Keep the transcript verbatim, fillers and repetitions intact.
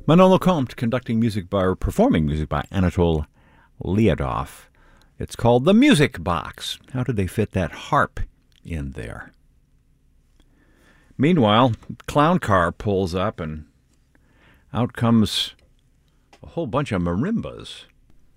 Manolo Comte conducting music by, or performing music by Anatol Liadov. It's called The Music Box. How did they fit that harp in there? Meanwhile, clown car pulls up and out comes a whole bunch of marimbas.